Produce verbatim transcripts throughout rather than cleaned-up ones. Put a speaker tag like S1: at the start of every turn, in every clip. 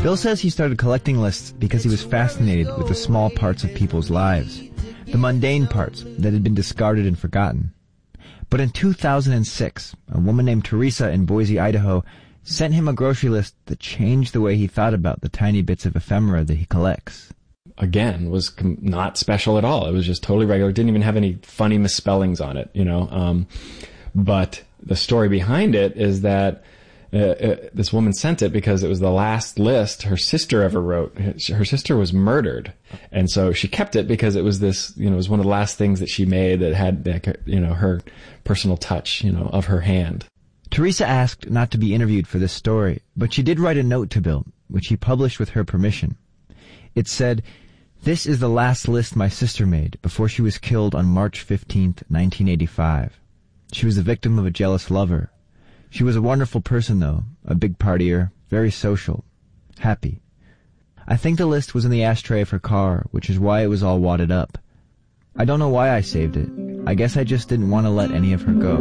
S1: Bill says he started collecting lists because he was fascinated with the small parts of people's lives, the mundane parts that had been discarded and forgotten. But in two thousand six, a woman named Teresa in Boise, Idaho, sent him a grocery list that changed the way he thought about the tiny bits of ephemera that he collects.
S2: Again, was com- not special at all. It was just totally regular. It didn't even have any funny misspellings on it, you know. Um, but the story behind it is that uh, uh, this woman sent it because it was the last list her sister ever wrote. Her sister was murdered. And so she kept it because it was this, you know, it was one of the last things that she made that had, you know, her personal touch, you know, of her hand.
S1: Teresa asked not to be interviewed for this story, but she did write a note to Bill, which he published with her permission. It said, "This is the last list my sister made before she was killed on March fifteenth, nineteen eighty-five. She was the victim of a jealous lover. She was a wonderful person, though, a big partier, very social, happy. I think the list was in the ashtray of her car, which is why it was all wadded up. I don't know why I saved it. I guess I just didn't want to let any of her go."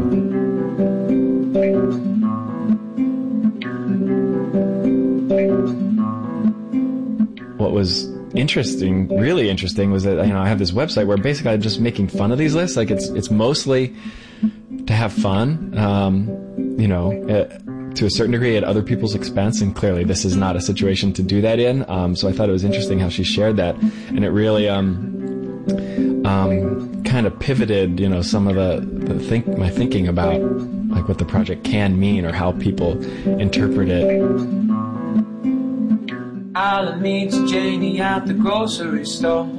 S2: What was interesting, really interesting, was that, you know, I have this website where basically I'm just making fun of these lists. Like, it's it's mostly to have fun, um, you know, uh, to a certain degree at other people's expense, and clearly this is not a situation to do that in. Um, so I thought it was interesting how she shared that, and it really um, um, kind of pivoted, you know, some of the, the think my thinking about like what the project can mean or how people interpret it.
S3: I'll meet Janie at the grocery store.